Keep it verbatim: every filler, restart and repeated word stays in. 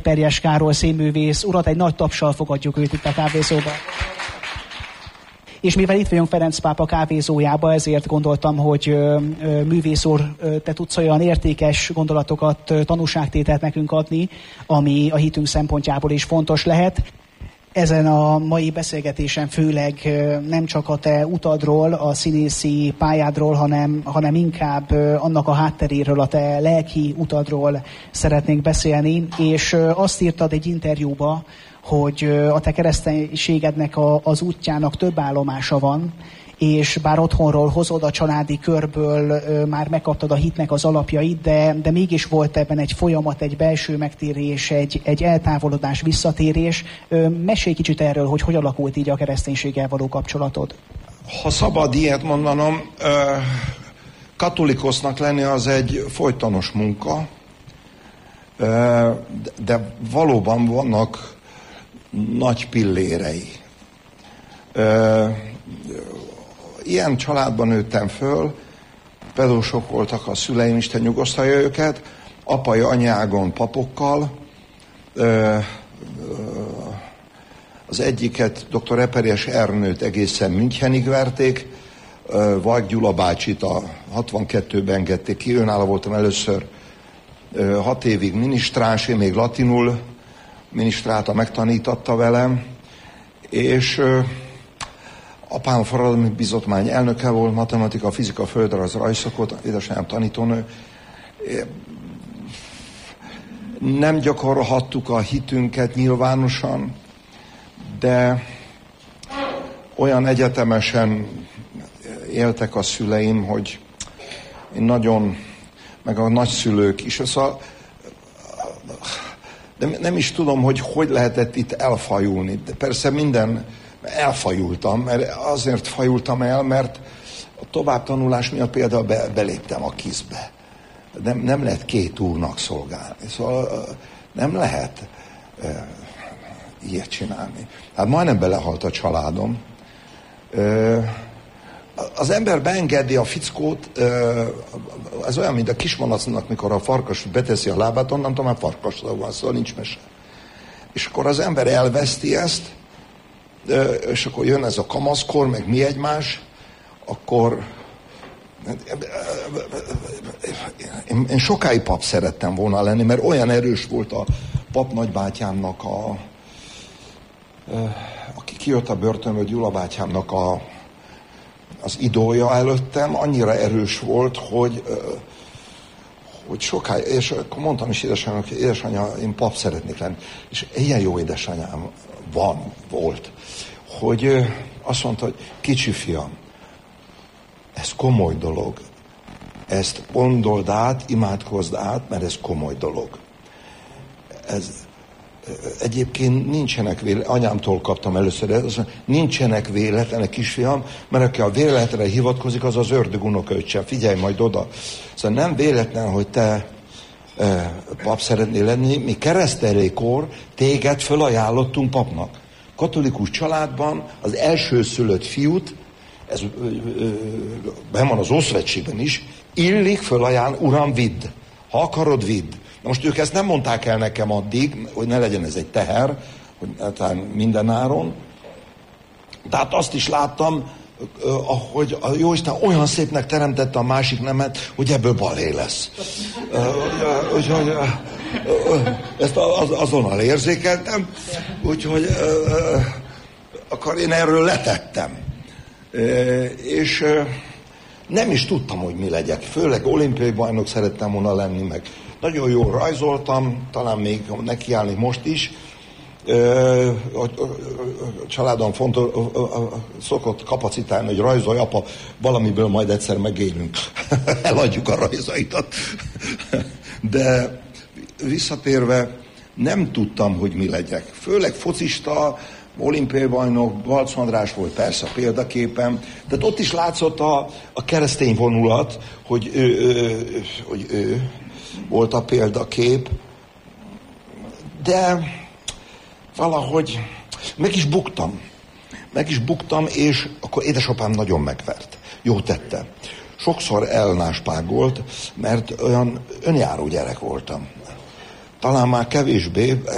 Eperjes Károly színművész urat, egy nagy tapssal fogadjuk őt itt a kávézóban. És mivel itt vagyunk Ferenc pápa kávézójába, ezért gondoltam, hogy művész úr, te tudsz olyan értékes gondolatokat, tanúságtételt nekünk adni, ami a hitünk szempontjából is fontos lehet. Ezen a mai beszélgetésen főleg nem csak a te utadról, a színészi pályádról, hanem, hanem inkább annak a hátteréről, a te lelki utadról szeretnénk beszélni, és azt írtad egy interjúba, hogy a te kereszténységednek a, az útjának több állomása van, és bár otthonról hozod, a családi körből ö, már megkaptad a hitnek az alapjait, de, de mégis volt ebben egy folyamat, egy belső megtérés, egy, egy eltávolodás, visszatérés. Ö, mesélj kicsit erről, hogy hogy alakult így a kereszténységgel való kapcsolatod. Ha szabad ilyet mondanom, ö, katolikusznak lenni az egy folytonos munka, ö, de valóban vannak nagy pillérei. Ö, Ilyen családban nőttem föl, pedósok voltak a szüleim, Isten nyugosztalja őket, apai anyágon papokkal, az egyiket, dr. Eperjes Ernőt egészen Münchenig verték, Vajk Gyula bácsit a hatvankettőben engedték ki, őnála voltam először hat évig minisztráns, én még latinul minisztrálta, megtanítatta velem, és apám forradalmi bizottmány elnöke volt, matematika, fizika, földrajz, rajzszakot, édesanyám tanítónő. Nem gyakorolhattuk a hitünket nyilvánosan, de olyan egyetemesen éltek a szüleim, hogy én nagyon, meg a nagyszülők is, szóval, de nem is tudom, hogy hogy lehetett itt elfajulni. De persze minden elfajultam, mert azért fajultam el, mert a továbbtanulás miatt például be, beléptem a kizbe. Nem, nem lehet két úrnak szolgálni. Szóval nem lehet e, ilyet csinálni. Hát majdnem belehalt a családom. E, az ember beengedi a fickót, e, ez olyan, mint a kismalacnak, mikor a farkas beteszi a lábát, onnantól már farkasra van, szóval nincs mese. És akkor az ember elveszti ezt, és akkor jön ez a kamaszkor, meg mi egymás, akkor én, én sokáig pap szerettem volna lenni, mert olyan erős volt a pap nagybátyámnak a, aki kijött a börtönből, Gyula bátyámnak a, az idója előttem, annyira erős volt, hogy hogy sokáig, és akkor mondtam is édesanyám, hogy édesanyja, én pap szeretnék lenni. És ilyen jó édesanyám van, volt, hogy azt mondta, hogy kicsi fiam, ez komoly dolog. Ezt gondold át, imádkozd át, mert ez komoly dolog. Ez, egyébként nincsenek véletlenek, anyámtól kaptam először, azt mondja, nincsenek véletlenek, kisfiam, mert aki a véletlenre hivatkozik, az az ördög unokaöccse. Figyelj majd oda. Szóval nem véletlen, hogy te e, pap szeretnél lenni, mi keresztelőkor téged fölajánlottunk papnak. Katolikus családban az elsőszülött fiút, ez benn van az Ószövetségben is, illik fölajánl, uram, vidd. Ha akarod, vidd. Na most ők ezt nem mondták el nekem addig, hogy ne legyen ez egy teher, hogy mindenáron. Tehát azt is láttam, hogy a Jóisten olyan szépnek teremtette a másik nemet, hogy ebből balhé lesz. Úgyhogy ezt azonnal érzékeltem, úgyhogy akkor én erről letettem. És nem is tudtam, hogy mi legyek. Főleg olimpiai bajnok szerettem volna lenni, meg nagyon jól rajzoltam, talán még nekiállnék most is. A családom fontos, szokott kapacitálni, hogy rajzolj, apa, valamiből majd egyszer megélünk. Eladjuk a rajzaitat. De visszatérve, nem tudtam, hogy mi legyek. Főleg focista, olimpiai bajnok, Balc András volt persze a példaképem, de ott is látszott a, a keresztény vonulat, hogy ő, ő, hogy ő volt a példakép, de valahogy meg is buktam. Meg is buktam, és akkor édesapám nagyon megvert. Jó tette. Sokszor elnáspágolt, mert olyan önjáró gyerek voltam. Talán már kevésbé,